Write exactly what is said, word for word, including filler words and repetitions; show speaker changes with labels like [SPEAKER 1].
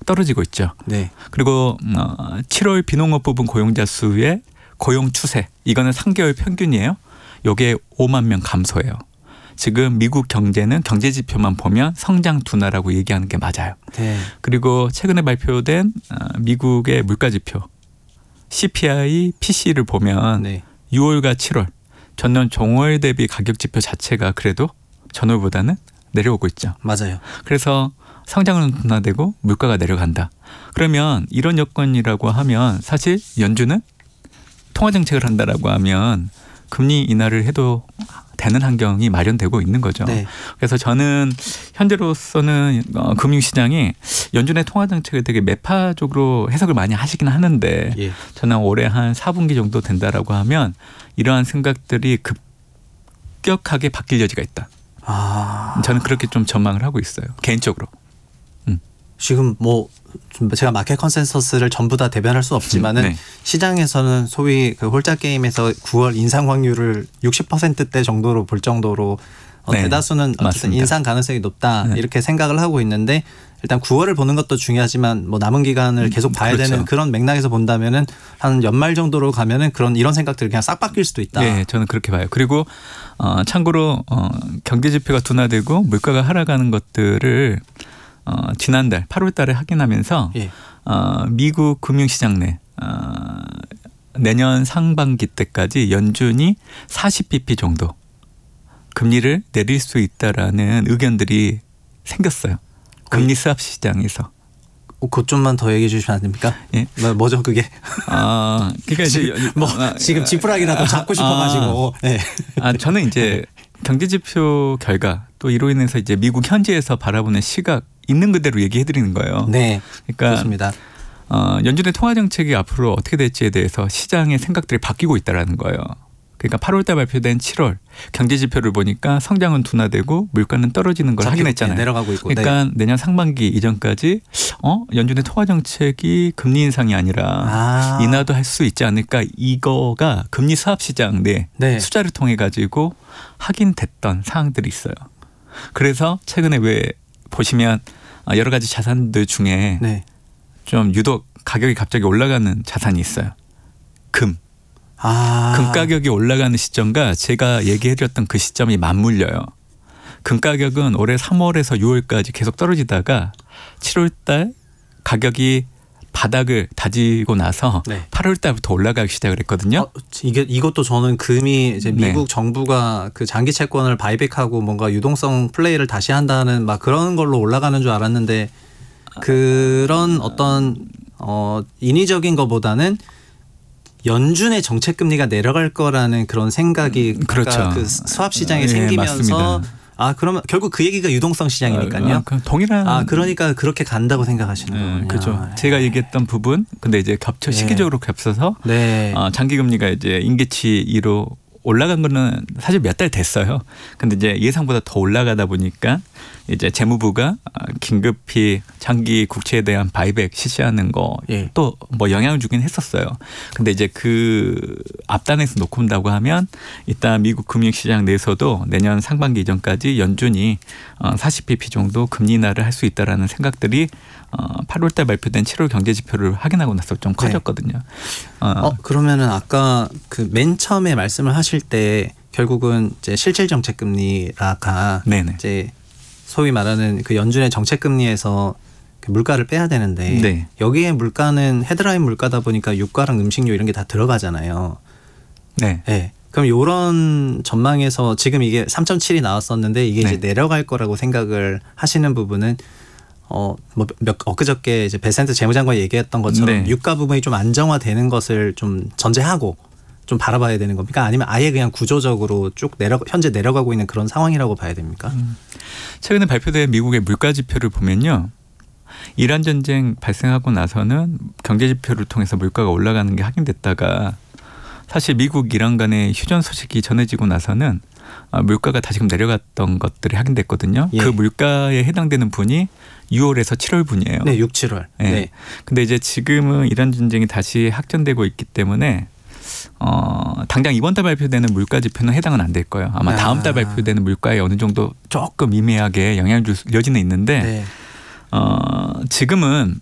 [SPEAKER 1] 떨어지고 있죠.
[SPEAKER 2] 네.
[SPEAKER 1] 그리고 어, 칠월 비농업 부분 고용자 수의 고용 추세 이거는 삼 개월 평균이에요. 요게 오만 명 감소해요. 지금 미국 경제는 경제 지표만 보면 성장 둔화라고 얘기하는 게 맞아요.
[SPEAKER 2] 네.
[SPEAKER 1] 그리고 최근에 발표된 미국의 물가 지표 씨피아이, 피씨를 보면
[SPEAKER 2] 네.
[SPEAKER 1] 유월과 칠월 전년 종월 대비 가격 지표 자체가 그래도 전월보다는 내려오고 있죠.
[SPEAKER 2] 맞아요.
[SPEAKER 1] 그래서 성장은 둔화되고 물가가 내려간다. 그러면 이런 여건이라고 하면 사실 연준은 통화정책을 한다라고 하면 금리 인하를 해도 되는 환경이 마련되고 있는 거죠.
[SPEAKER 2] 네.
[SPEAKER 1] 그래서 저는 현재로서는 어, 금융시장이 연준의 통화정책을 되게 매파적으로 해석을 많이 하시긴 하는데
[SPEAKER 2] 예.
[SPEAKER 1] 저는 올해 한 사 분기 정도 된다라고 하면 이러한 생각들이 급격하게 바뀔 여지가 있다.
[SPEAKER 2] 아.
[SPEAKER 1] 저는 그렇게 좀 전망을 하고 있어요. 개인적으로. 음.
[SPEAKER 2] 지금 뭐 제가 마켓 컨센서스를 전부 다 대변할 수 없지만은
[SPEAKER 1] 네.
[SPEAKER 2] 시장에서는 소위 그 홀짝 게임에서 구월 인상 확률을 육십 퍼센트대 정도로 볼 정도로 어,
[SPEAKER 1] 네.
[SPEAKER 2] 대다수는 어쨌든
[SPEAKER 1] 맞습니다.
[SPEAKER 2] 인상 가능성이 높다
[SPEAKER 1] 네.
[SPEAKER 2] 이렇게 생각을 하고 있는데 일단 구월을 보는 것도 중요하지만 뭐 남은 기간을 계속 봐야
[SPEAKER 1] 그렇죠.
[SPEAKER 2] 되는 그런 맥락에서 본다면은 한 연말 정도로 가면은 그런 이런 생각들이 그냥 싹 바뀔 수도 있다.
[SPEAKER 1] 네, 저는 그렇게 봐요. 그리고 어, 참고로 어, 경제 지표가 둔화되고 물가가 하락하는 것들을 어, 지난달 팔월 달에 확인하면서
[SPEAKER 2] 예.
[SPEAKER 1] 어, 미국 금융시장 내 어, 내년 상반기 때까지 연준이 사십 비피 정도 금리를 내릴 수 있다라는 의견들이 생겼어요. 금리 수합 시장에서.
[SPEAKER 2] 어, 그것 좀만 더 얘기해 주시면 안 됩니까?
[SPEAKER 1] 예.
[SPEAKER 2] 뭐, 뭐죠 그게?
[SPEAKER 1] 아, 그러니까 이제
[SPEAKER 2] 뭐
[SPEAKER 1] 아,
[SPEAKER 2] 지금 지푸라기라도 잡고 싶어가지고. 네.
[SPEAKER 1] 아, 저는 이제 경제 지표 결과 또 이로 인해서 이제 미국 현지에서 바라보는 시각 있는 그대로 얘기해 드리는 거예요.
[SPEAKER 2] 네.
[SPEAKER 1] 그러니까
[SPEAKER 2] 좋습니다.
[SPEAKER 1] 어, 연준의 통화 정책이 앞으로 어떻게 될지에 대해서 시장의 생각들이 바뀌고 있다라는 거예요. 그러니까 팔월 달 발표된 칠월 경제 지표를 보니까 성장은 둔화되고 물가는 떨어지는 걸 확인했잖아요.
[SPEAKER 2] 내려가고 있고.
[SPEAKER 1] 그러니까
[SPEAKER 2] 네.
[SPEAKER 1] 내년 상반기 이전까지 어, 연준의 통화 정책이 금리 인상이 아니라
[SPEAKER 2] 아.
[SPEAKER 1] 인하도 할 수 있지 않을까 이거가 금리 수합 시장 내
[SPEAKER 2] 네.
[SPEAKER 1] 숫자를 통해 가지고 확인됐던 사항들이 있어요. 그래서 최근에 왜 보시면 여러 가지 자산들 중에
[SPEAKER 2] 네.
[SPEAKER 1] 좀 유독 가격이 갑자기 올라가는 자산이 있어요. 금.
[SPEAKER 2] 아.
[SPEAKER 1] 금 가격이 올라가는 시점과 제가 얘기해드렸던 그 시점이 맞물려요. 금 가격은 올해 삼월에서 유월까지 계속 떨어지다가 칠월 달 가격이 바닥을 다지고 나서
[SPEAKER 2] 네.
[SPEAKER 1] 팔월 달부터 올라가기 시작을 했거든요.
[SPEAKER 2] 어, 이게 이것도 저는 금이 이제 미국
[SPEAKER 1] 네.
[SPEAKER 2] 정부가 그 장기 채권을 바이백하고 뭔가 유동성 플레이를 다시 한다는 막 그런 걸로 올라가는 줄 알았는데 그런 어떤 어 인위적인 것보다는 연준의 정책 금리가 내려갈 거라는 그런 생각이
[SPEAKER 1] 그렇죠.
[SPEAKER 2] 그 수합 시장에
[SPEAKER 1] 예,
[SPEAKER 2] 생기면서
[SPEAKER 1] 맞습니다.
[SPEAKER 2] 아 그러면 결국 그 얘기가 유동성 시장이니까요.
[SPEAKER 1] 아, 그 동일한.
[SPEAKER 2] 아 그러니까 그렇게 간다고 생각하시는
[SPEAKER 1] 네,
[SPEAKER 2] 거군요.
[SPEAKER 1] 그렇죠. 제가 얘기했던 부분, 근데 이제 겹쳐
[SPEAKER 2] 네.
[SPEAKER 1] 시기적으로 겹쳐서
[SPEAKER 2] 네.
[SPEAKER 1] 어, 장기 금리가 이제 임기치로 올라간 거는 사실 몇 달 됐어요. 근데 이제 예상보다 더 올라가다 보니까 이제 재무부가 긴급히 장기 국채에 대한 바이백 실시하는 거 또 뭐
[SPEAKER 2] 예.
[SPEAKER 1] 영향을 주긴 했었어요. 근데 이제 그 앞단에서 놓고 본다고 하면 일단 미국 금융시장 내에서도 내년 상반기 이전까지 연준이 사십 비피 정도 금리 인하를 할 수 있다라는 생각들이 팔월 달 발표된 칠월 경제 지표를 확인하고 나서 좀 커졌거든요.
[SPEAKER 2] 어, 어 그러면은 아까 그 맨 처음에 말씀을 하실 때 결국은 이제 실질 정책 금리라가
[SPEAKER 1] 네네.
[SPEAKER 2] 이제 소위 말하는 그 연준의 정책 금리에서 그 물가를 빼야 되는데
[SPEAKER 1] 네.
[SPEAKER 2] 여기에 물가는 헤드라인 물가다 보니까 유가랑 음식료 이런 게 다 들어가잖아요.
[SPEAKER 1] 네.
[SPEAKER 2] 네. 그럼 이런 전망에서 지금 이게 삼 점 칠이 나왔었는데 이게
[SPEAKER 1] 네.
[SPEAKER 2] 이제 내려갈 거라고 생각을 하시는 부분은 어, 뭐, 몇, 엊그저께 이제 베센트 재무장관이 얘기했던 것처럼
[SPEAKER 1] 네.
[SPEAKER 2] 유가 부분이 좀 안정화되는 것을 좀 전제하고 좀 바라봐야 되는 겁니까? 아니면 아예 그냥 구조적으로 쭉 내려, 현재 내려가고 있는 그런 상황이라고 봐야 됩니까?
[SPEAKER 1] 음. 최근에 발표된 미국의 물가 지표를 보면요. 이란 전쟁 발생하고 나서는 경제 지표를 통해서 물가가 올라가는 게 확인됐다가 사실 미국 이란 간의 휴전 소식이 전해지고 나서는 물가가 다시금 내려갔던 것들이 확인됐거든요.
[SPEAKER 2] 예.
[SPEAKER 1] 그 물가에 해당되는 분이 유월에서 칠월 분이에요.
[SPEAKER 2] 네, 육, 칠월.
[SPEAKER 1] 네.
[SPEAKER 2] 네.
[SPEAKER 1] 근데 이제 지금은 이란 전쟁이 다시 확전되고 있기 때문에 어, 당장 이번 달 발표되는 물가 지표는 해당은 안 될 거예요. 아마
[SPEAKER 2] 아.
[SPEAKER 1] 다음 달 발표되는 물가에 어느 정도 조금 미미하게 영향을 줄 여지는 있는데
[SPEAKER 2] 네.
[SPEAKER 1] 어, 지금은